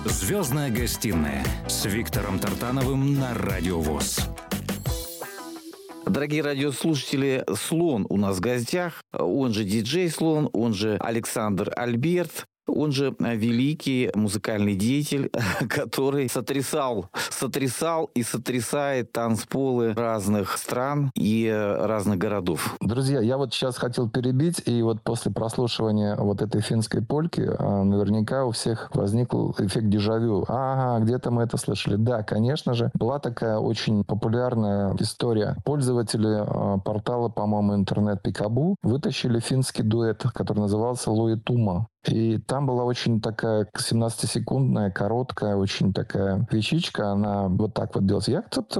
«Звездная гостиная» с Виктором Тартановым на Радио ВОС. Дорогие радиослушатели, Слон у нас в гостях, он же диджей Слон, он же Александр Альберт, он же великий музыкальный деятель, который сотрясал и сотрясает танцполы разных стран и разных городов. Друзья, я вот сейчас хотел перебить, и вот после прослушивания вот этой финской польки наверняка у всех возникл эффект дежавю. Ага, где-то мы это слышали. Да, конечно же, была такая очень популярная история. Пользователи портала, по-моему, интернет Пикабу вытащили финский дуэт, который назывался «Лои Тума». И там была очень такая 17-секундная, короткая, очень такая вещичка. Она вот так вот делалась.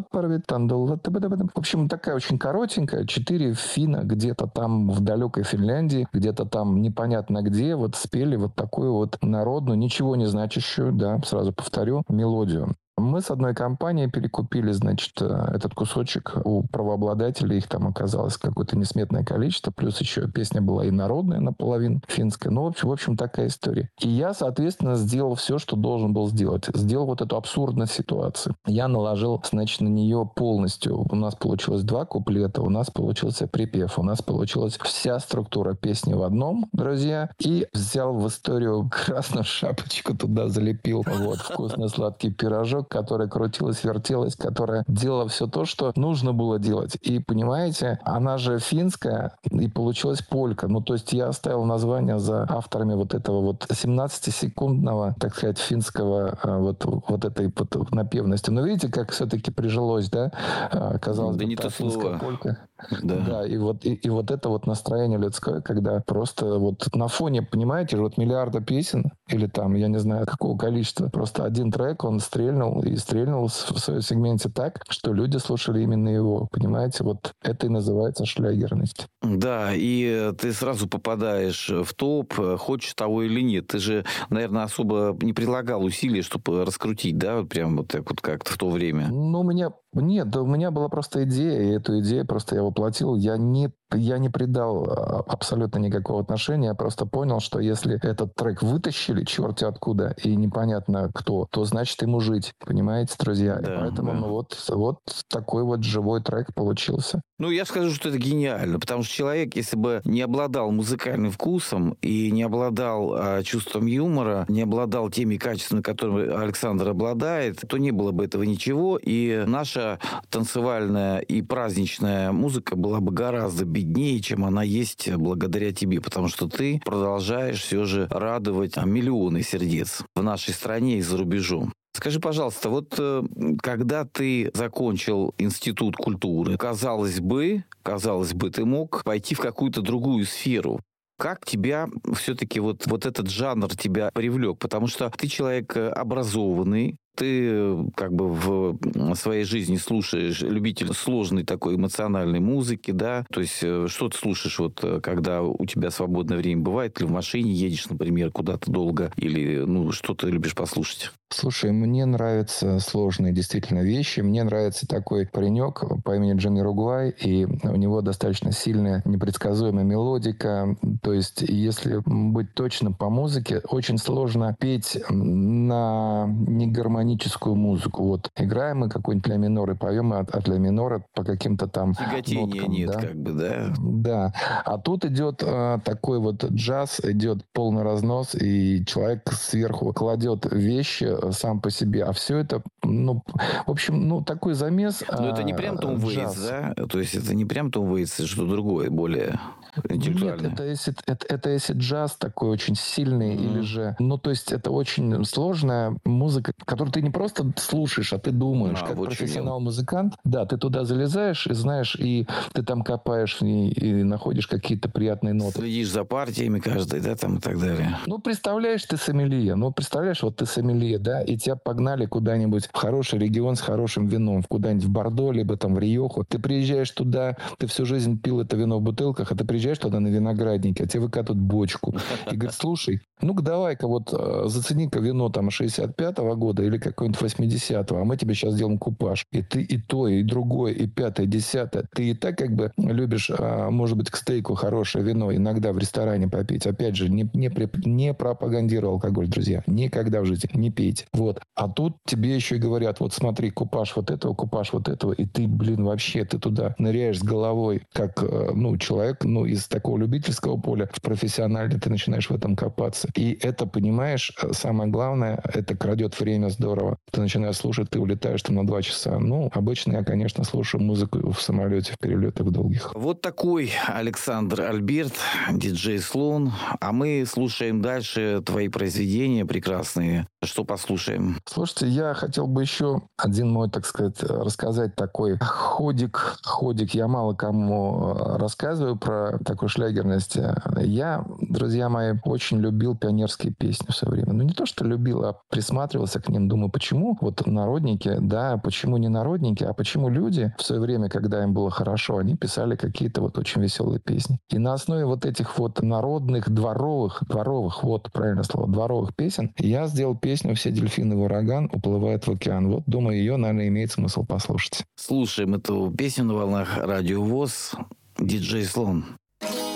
В общем, такая очень коротенькая. 4 финна где-то там в далекой Финляндии, где-то там непонятно где, вот спели вот такую вот народную, ничего не значащую, да, сразу повторю, мелодию. Мы с одной компанией перекупили, значит, этот кусочек у правообладателей. Их там оказалось какое-то несметное количество. Плюс еще песня была и народная наполовину, финская. Ну, в общем, такая история. И я, соответственно, сделал все, что должен был сделать. Сделал вот эту абсурдность ситуации. Я наложил, значит, на нее полностью. У нас получилось 2 куплета, у нас получился припев, у нас получилась вся структура песни в одном, друзья. И взял в историю красную шапочку, туда залепил вот вкусно-сладкий пирожок, которая крутилась, вертелась, которая делала все то, что нужно было делать. И, понимаете, она же финская, и получилась полька. Ну, то есть я оставил название за авторами вот этого вот 17-секундного, так сказать, финского вот этой вот напевности. Но видите, как все-таки прижилось, да? Казалось бы, не то финская слово. полька. Да, и вот это вот настроение людское, когда просто вот на фоне, понимаете же, вот миллиарда песен, или там, я не знаю, какого количества, просто один трек, он стрельнул в своем сегменте так, что люди слушали именно его. Понимаете, вот это и называется шлягерность. Да, и ты сразу попадаешь в топ, хочешь того или нет. Ты же, наверное, особо не прилагал усилий, чтобы раскрутить, да, вот прям вот так вот как-то в то время. Ну, у меня была просто идея, и эту идею просто я воплотил. Я не придал абсолютно никакого отношения, я просто понял, что если этот трек вытащили, черти откуда, и непонятно кто, то значит ему жить, понимаете, друзья? Да, и поэтому вот такой вот живой трек получился. Ну, я скажу, что это гениально, потому что человек, если бы не обладал музыкальным вкусом и не обладал чувством юмора, не обладал теми качествами, которыми Александр обладает, то не было бы этого ничего, и наша танцевальная и праздничная музыка была бы гораздо беднее, чем она есть благодаря тебе, потому что ты продолжаешь все же радовать миллионы сердец в нашей стране и за рубежом. Скажи, пожалуйста, вот когда ты закончил институт культуры, казалось бы, ты мог пойти в какую-то другую сферу. Как тебя все-таки вот этот жанр тебя привлек? Потому что ты человек образованный, ты как бы в своей жизни слушаешь, любитель сложной такой эмоциональной музыки, да? То есть что ты слушаешь, вот когда у тебя свободное время бывает, или в машине едешь, например, куда-то долго, или что ты любишь послушать? Слушай, мне нравятся сложные действительно вещи. Мне нравится такой паренек по имени Джимми Ругвай, и у него достаточно сильная непредсказуемая мелодика. То есть, если быть точно по музыке, очень сложно петь на негармоническую музыку. Вот играем мы какой-нибудь ля минор и поем от ля минора по каким-то там тяготения ноткам. нет, да? как бы, да? Да. А тут идет такой вот джаз, идет полный разнос, и человек сверху кладет вещи сам по себе. А все это, в общем, такой замес. Но это не прям Том Уэйтс, да? То есть это не прям Том Уэйтс, это что другое, более интеллектуальное. Нет, это если джаз такой очень сильный, или же... то есть это очень сложная музыка, которую ты не просто слушаешь, а ты думаешь, как вот профессионал-музыкант. Да, ты туда залезаешь, и знаешь, и ты там копаешь в ней, и находишь какие-то приятные ноты. Следишь за партиями каждой, да, там и так далее. Представляешь, ты сомелье. Вот ты сомелье, да, и тебя погнали куда-нибудь в хороший регион с хорошим вином, куда-нибудь в Бордо, либо там в Риоху. Ты приезжаешь туда, ты всю жизнь пил это вино в бутылках, а ты приезжаешь приезжаешь туда на Винограднике, а тебе выкатывают бочку. И говорят, слушай, ну-ка давай-ка вот зацени-ка вино там 65-го года или какое-нибудь 80-го, а мы тебе сейчас сделаем купаж. И ты и то, и другое, и пятое, десятое. Ты и так как бы любишь, может быть, к стейку хорошее вино иногда в ресторане попить. Опять же, не пропагандирую алкоголь, друзья. Никогда в жизни не пейте. Вот. А тут тебе еще и говорят, вот смотри, купаж вот этого, и ты, вообще, ты туда ныряешь с головой, как, человек, из такого любительского поля в профессиональное, ты начинаешь в этом копаться. И это, понимаешь, самое главное, это крадет время здорово. Ты начинаешь слушать, ты улетаешь там на 2 часа. Обычно я, конечно, слушаю музыку в самолете, в перелетах долгих. Вот такой Александр Альберт, диджей Слон. А мы слушаем дальше твои произведения прекрасные. Что послушаем? Слушайте, я хотел бы еще один мой, так сказать, рассказать такой ходик. Я мало кому рассказываю про такую шлягерность. Я, друзья мои, очень любил пионерские песни в свое время. Не то, что любил, а присматривался к ним. Думаю, почему вот народники, да, почему не народники, а почему люди в свое время, когда им было хорошо, они писали какие-то вот очень веселые песни. И на основе вот этих вот народных, дворовых, вот правильное слово, дворовых песен, я сделал песню «Все дельфины в ураган уплывают в океан». Вот, думаю, ее, наверное, имеет смысл послушать. Слушаем эту песню на волнах Радио ВОС. Диджей Слон.